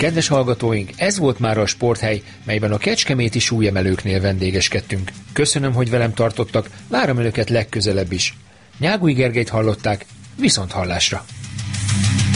Kedves hallgatóink, ez volt már a Sporthely, melyben a kecskeméti súlyemelőknél vendégeskedtünk. Köszönöm, hogy velem tartottak, várom önöket legközelebb is. Nyágúj Gergelyt hallották, viszont hallásra!